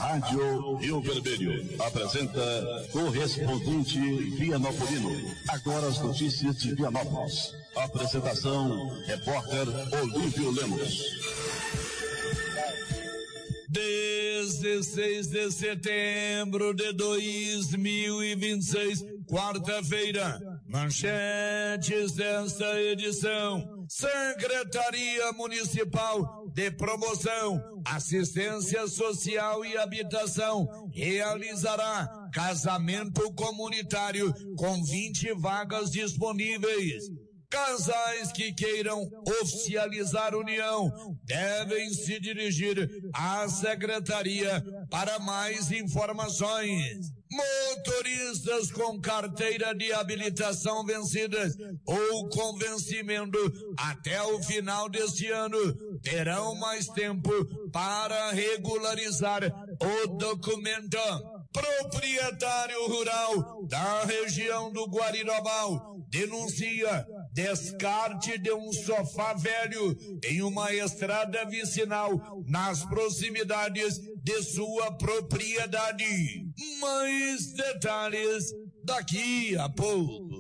Rádio Rio Vermelho apresenta Correspondente Vianopolino. Agora as notícias de Vianópolis. Apresentação, repórter Olívio Lemos. 16 de setembro de 2026, quarta-feira. Manchetes desta edição: Secretaria Municipal de Promoção, Assistência Social e Habitação realizará casamento comunitário com 20 vagas disponíveis. Casais que queiram oficializar união devem se dirigir à secretaria para mais informações. Motoristas com carteira de habilitação vencidas ou com vencimento até o final deste ano terão mais tempo para regularizar o documento. Proprietário rural da região do Guarirobal denuncia descarte de um sofá velho em uma estrada vicinal nas proximidades de sua propriedade. Mais detalhes daqui a pouco.